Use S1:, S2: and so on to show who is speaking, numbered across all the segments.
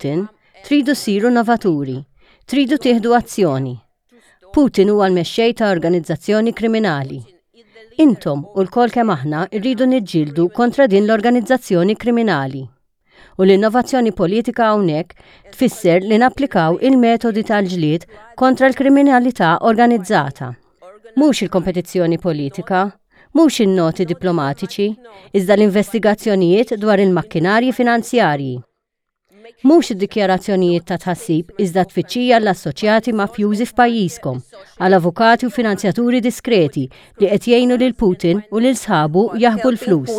S1: Putin, tridu siru novaturi, tridu tieħdu azzjoni. Putin huwa l-mexxej ta' organizzazzjoni kriminali. Intom u l-kol kemm aħna rridu niġġieldu kontra din l-organizzazzjoni kriminali. U l-innovazzjoni politika hawnhekk tfisser li napplikaw il-metodi tal-ġlied kontra l-kriminalità organizzata. Mhux il-kompetizzjoni politika, mhux in-noti diplomatiċi, iżda l-investigazzjonijiet dwar il-makkinarji finanzjarji. Mhux id-dikjarazzjonijiet ta' tħassib iżda tfittxija l-assoċjati mafjużi f'pajjiżkom, għal avukati u finanzjaturi diskreti li qed jgħinu lil Putin u lil sħabu jaħbu l-flus.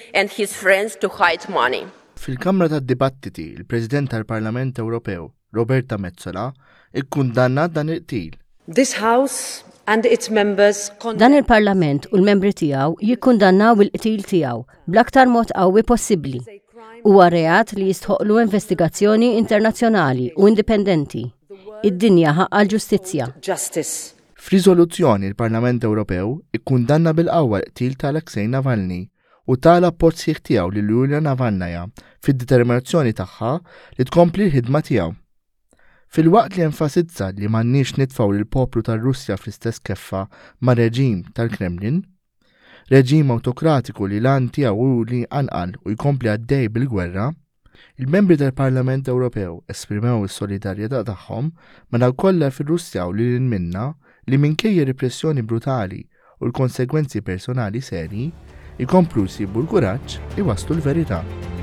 S2: Fil-Kamra tad-Dibattiti, il-President tal-Parlament Ewropew, Roberta Metsola, ikkundannat dan il-qtil.
S3: This House and its members
S1: Dan il-Parlament u l-membri tiegħu jikkundannaw il-qtil tiegħu bl-aktar mod qawwi possibbli. Huwa reat li jistħoqlu investigazzjoni internazzjonali u indipendenti. Id-dinja ħaqqa l-ġustizzja.
S2: F'riżoluzzjoni il-Parlament Ewropew ikkundanna bil-qawwa l-qtil ta' Aleksej Navalny u tal-appoġġ sħiħ tiegħu lil Julia Navalnaya fid-determinazzjoni tagħha li tkompli l-ħidma tiegħu. Fil-waqt li enfasizza li m'għandniex nitfgħu lill-poplu tar-Russja fl-istess keffa ma' reġim tal-Kremlin, reġim awtokratiku li lan tiegħu li anqal u jkompli għaddej bil-gwerra, il-membri tal-Parlament Ewropew esprimew is-solidarjetà tagħhom ma' dawk kollha fir-Russja u lil minna li minkejja repressjoni brutali u l-konsegwenzi personali serji ikomplu jsibu l-kuraġġ iwasslu l-verità.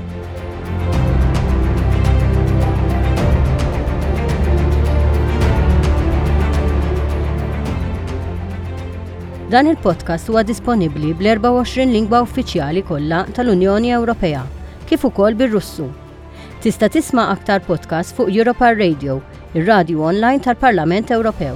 S1: Dan il-podcast huwa disponibbli bl-24 lingwa uffiċjali kollha tal-Unjoni Ewropea, kif ukoll bir-Russu. Tista' tisma' aktar podcast fuq Europa Radio, ir-radju online tal-Parlament Ewropew.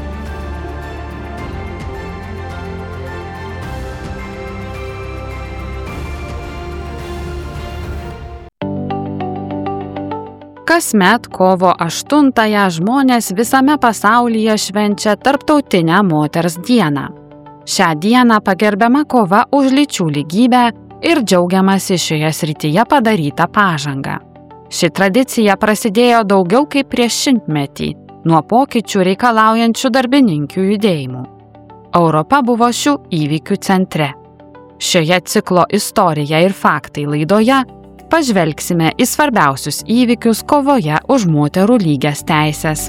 S4: Kasmet kovo 8-ąją žmonės visame pasaulyje švenčia Tarptautinę moters dieną. Šią dieną pagerbiama kova už lyčių lygybę ir džiaugiamasi šioje srityje padaryta pažanga. Ši tradicija prasidėjo daugiau kaip prieš 100-metį, nuo pokyčių reikalaujančių darbininkių judėjimų. Europa buvo šių įvykių centre. Šioje ciklo istorija ir faktai laidoje pažvelgsime į svarbiausius įvykius kovoje už moterų lygias teises.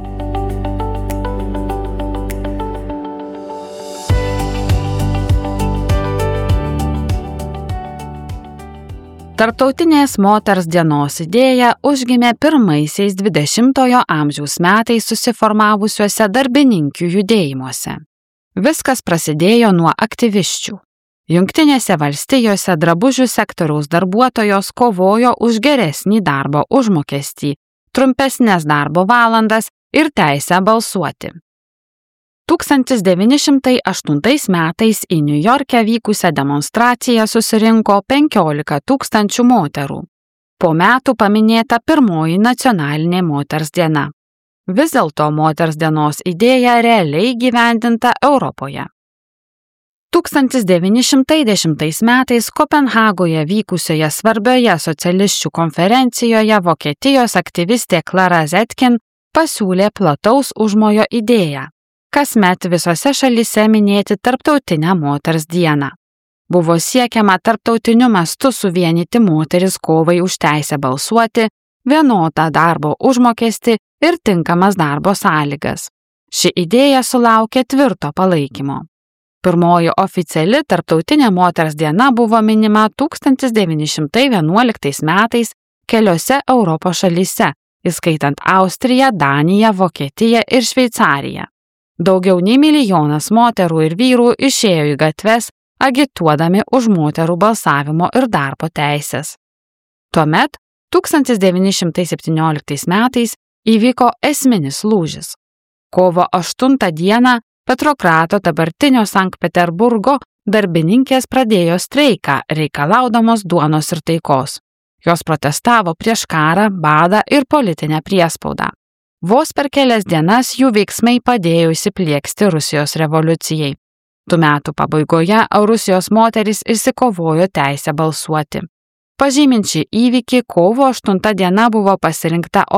S4: Tarptautinės moters dienos idėja užgimė pirmaisiais 20-ojo amžiaus metais susiformavusiuose darbininkių judėjimuose. Viskas prasidėjo nuo aktyvisčių. Jungtinėse valstijose drabužių sektoriaus darbuotojos kovojo už geresnį darbo užmokestį, trumpesnės darbo valandas ir teisę balsuoti. 1908 metais į Niujorke vykusią demonstraciją susirinko 15 000 moterų. Po metų paminėta pirmoji nacionalinė moters diena. Vis dėlto moters dienos idėja realiai įgyvendinta Europoje. 1910 metais Kopenhagoje vykusioje svarbioje socialisčių konferencijoje Vokietijos aktyvistė Clara Zetkin pasiūlė plataus užmojo idėją – kasmet visose šalyse minėti Tarptautinę moters dieną. Buvo siekiama tarptautiniu mastu suvienyti moteris kovai už teisę balsuoti, vienodą darbo užmokestį ir tinkamas darbo sąlygas. Ši idėja sulaukė tvirto palaikymo. Pirmoji oficiali Tarptautinė moters diena buvo minima 1911 metais keliose Europos šalyse, įskaitant Austriją, Daniją, Vokietiją ir Šveicariją. Daugiau nei 1 milijonas moterų ir vyrų išėjo į gatves, agituodami už moterų balsavimo ir darbo teisės. Tuomet, 1917 metais, įvyko esminis lūžis. Kovo 8 dieną Petrokrato dabartinio Sankt Peterburgo darbininkės pradėjo streiką, reikalaudamos duonos ir taikos. Jos protestavo prieš karą, badą ir politinę priespaudą. Vos per kelias dienas jų veiksmai padėjo įsiplieksti Rusijos revoliucijai. Tų metų pabaigoje Rusijos moterys išsikovojo teisę balsuoti. Pažymint šį įvykį, kovo 8 diena buvo pasirinkta